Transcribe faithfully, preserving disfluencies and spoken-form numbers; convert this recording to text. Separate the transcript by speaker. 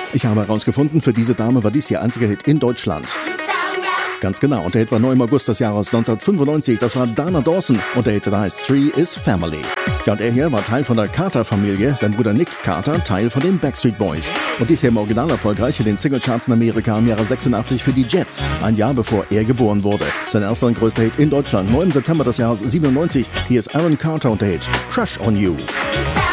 Speaker 1: Ich habe herausgefunden, für diese Dame war dies ihr einziger Hit in Deutschland. Ganz genau, und der Hit war neu im August des Jahres neunzehnhundertfünfundneunzig. Das war Dana Dawson und der Hit, der heißt Three is Family. Ja, und er hier war Teil von der Carter-Familie, sein Bruder Nick Carter, Teil von den Backstreet Boys. Und dies hier im Original erfolgreich in den Singlecharts in Amerika im Jahre sechsundachtzig für die Jets, ein Jahr bevor er geboren wurde. Sein erster und größter Hit in Deutschland, neu im September des Jahres siebenundneunzig. Hier ist Aaron Carter und der Hit Crush on You.